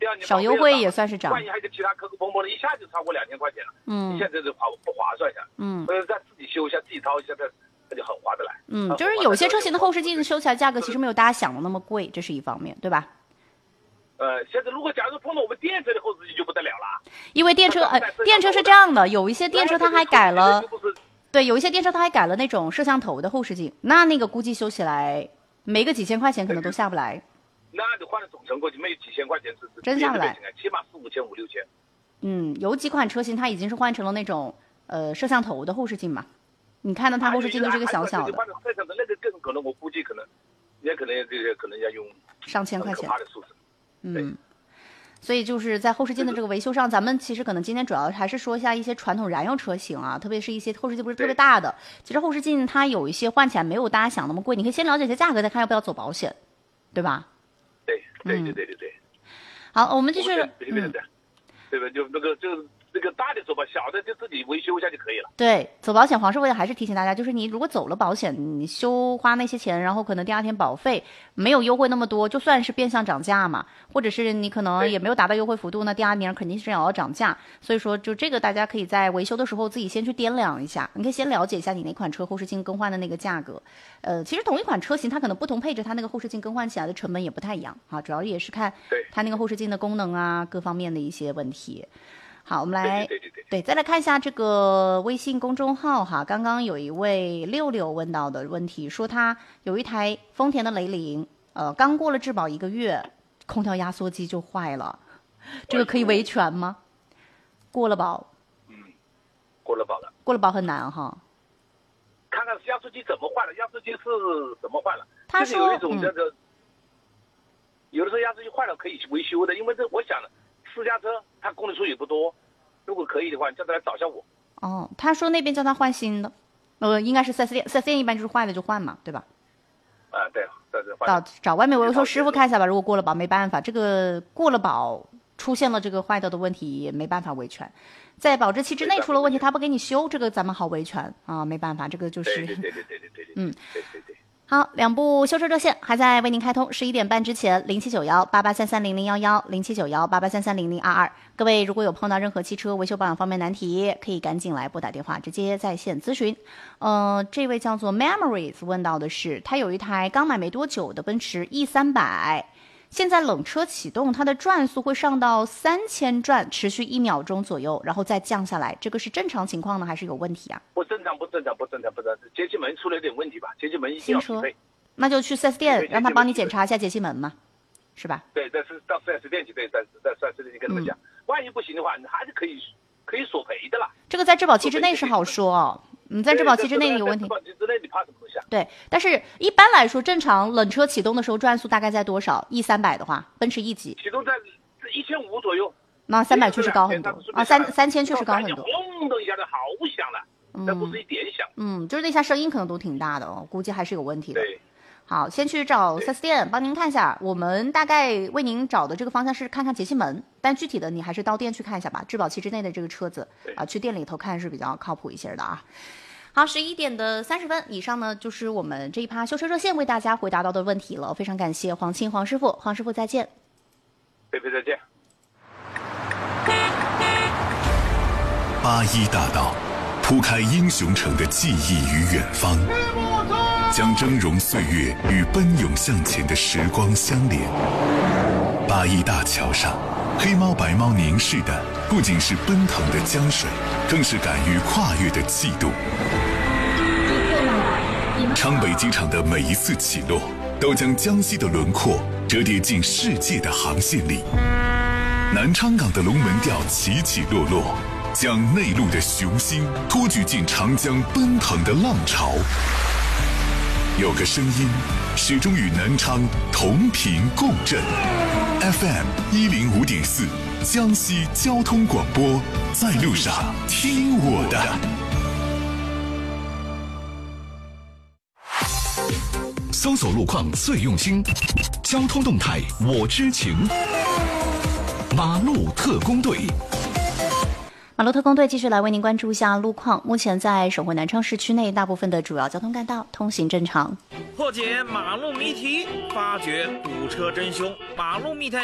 第二年少优惠也算是涨。 万一还有其他磕磕碰碰的，一下就超过2000块钱了。你现在就不划算呀。所以再自己修一下，自己掏一下，它就很划得来。 就是有些车型的后视镜修起来价格其实没有大家想的那么贵，这是一方面，对吧？ 现在如果假如碰到我们电车的后视镜就不得了了。 因为电车是这样的，有一些电车它还改了。对，有一些电车它还改了那种摄像头的后视镜，那个估计修起来没个几千块钱可能都下不来。 那你换了总成过去，没有几千块钱是真下不来， 起码4、5千、5、6千。 有几款车型它已经是换成了那种摄像头的后视镜嘛，你看到它后视镜都是个小小的。 换成摄像头那个更可能，我估计可能也可能要用上千块钱。 可怕的数字。 所以就是在后视镜的这个维修上，咱们其实可能今天主要还是说一下一些传统燃油车型啊，特别是一些后视镜不是特别大的。其实后视镜它有一些换起来没有大家想那么贵，你可以先了解一下价格，再看要不要走保险，对吧？ 对。 好，我们继续。 对吧？就那个大的走吧，小的就自己维修一下就可以了。 对，走保险，黄师傅还是提醒大家，就是你如果走了保险，你花那些钱，然后可能第二天保费没有优惠那么多，就算是变相涨价嘛，或者是你可能也没有达到优惠幅度，那第二年肯定是要涨价。所以说，就这个大家可以在维修的时候自己先去掂量一下，你可以先了解一下你哪款车后视镜更换的那个价格。其实同一款车型，它可能不同配置，它那个后视镜更换起来的成本也不太一样啊，主要也是看它那个后视镜的功能啊，各方面的一些问题。好，我们来再来看一下这个微信公众号哈。刚刚有一位六六问到的问题，说他有一台丰田的雷凌，刚过了质保1个月，空调压缩机就坏了，这个可以维权吗？过了保， 过了保了， 过了保很难哈。 看看压缩机怎么坏了，压缩机是怎么坏了？ 他说有一种这个，有的时候压缩机坏了可以维修的，因为这我想了。私家车它公里数也不多，如果可以的话，你叫他来找一下我。 他说那边叫他换新的，应该是4S店，4S店一般就是坏的就换嘛，对吧？ 对，换。 找外面维修师傅看一下吧。如果过了保没办法，这个过了保出现了这个坏掉的问题也没办法维权，在保质期之内出了问题，他不给你修，这个咱们好维权啊，没办法，这个就是。 对。 好，两部修车热线还在为您开通，11点半之前079188330011，079188330022。各位如果有碰到任何汽车维修保养方面难题，可以赶紧来拨打电话直接在线咨询。这位叫做 Memories 问到的是，他有一台刚买没多久的奔驰 E300，现在冷车启动，它的转速会上到3000转，持续1秒钟左右，然后再降下来，这个是正常情况呢，还是有问题啊？ 不正常，节气门出了点问题吧？节气门一定要匹配， 那就去 4S 店让他帮你检查一下节气门嘛，是吧？ 对，到 4S 店去，在 4S 店去跟他们讲，万一不行的话，你还是可以索赔的啦。 这个在质保期之内是好说哦。在质保期之内有问题， 质保期之内你怕什么东西啊？ 对，但是一般来说，正常冷车启动的时候转速大概在多少？E300的话，奔驰 E 级启动在1500左右。 那300确实高很多啊，3000确实高很多。 轰的一下子好响了，那不是一点响。 就是那下声音可能都挺大的哦，估计还是有问题的。 对。 好，先去找 4S 店帮您看一下，我们大概为您找的这个方向是看看节气门，但具体的你还是到店去看一下吧。质保期之内的这个车子去店里头看是比较靠谱一些的啊。好，11点30分以上呢，就是我们这一趴修车热线为大家回答到的问题了，非常感谢黄师傅，黄师傅再见。 菲菲再见。 81大道铺开英雄城的记忆与远方，将峥嵘岁月与奔涌向前的时光相连。81大桥上，黑猫白猫凝视的不仅是奔腾的江水，更是敢于跨越的气度。昌北机场的每一次起落，都将江西的轮廓折叠进世界的航线里。南昌港的龙门吊起起落落，将内陆的雄心托举进长江奔腾的浪潮。有个声音始终与南昌同频共振， FM 105.4江西交通广播，在路上听我的。 搜索路况最用心，交通动态我知情。马路特工队， 马路特工队继续来为您关注一下路况。目前在省会南昌市区内，大部分的主要交通干道通行正常。 破解马路谜题，发掘堵车真凶。马路密探